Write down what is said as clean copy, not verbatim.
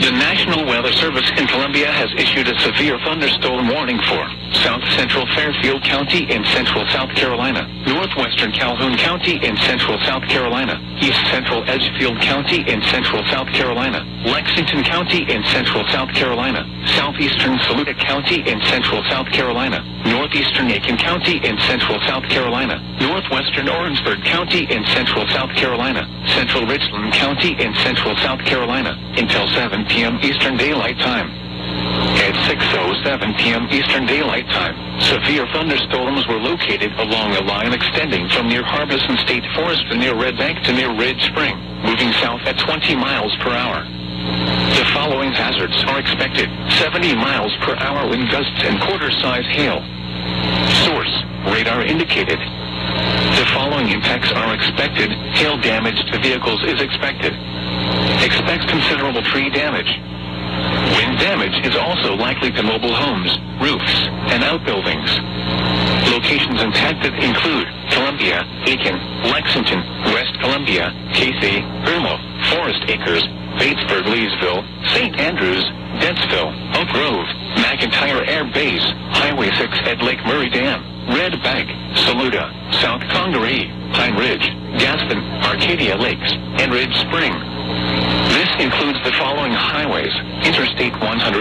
The National Weather Service in Columbia has issued a severe thunderstorm warning for South Central Fairfield County in central South Carolina, northwestern Calhoun County in central South Carolina, east central Edgefield County in central South Carolina, Lexington County in central South Carolina, southeastern Saluda County in central South Carolina, northeastern Aiken County in central South Carolina, northwestern Orangeburg County in central South Carolina, central Richland County in central South Carolina, until 7 p.m. Eastern Daylight Time. At 6:07 p.m. Eastern Daylight Time, severe thunderstorms were located along a line extending from near Harbison State Forest to near Red Bank to near Ridge Spring, moving south at 20 miles per hour. The following hazards are expected: 70 miles per hour wind gusts and quarter-size hail. Source: radar indicated. The following impacts are expected: hail damage to vehicles is expected. Expects considerable tree damage. Wind damage is also likely to mobile homes, roofs, and outbuildings. Locations impacted include Columbia, Aiken, Lexington, West Columbia, Casey, Irmo, Forest Acres, Batesburg, Leesville, St. Andrews, Dentsville, Oak Grove, McIntyre Air Base, Highway 6 at Lake Murray Dam, Red Bank, Saluda, South Congaree, Pine Ridge, Gaston, Arcadia Lakes, and Ridge Spring. This includes the following highways: Interstate 100.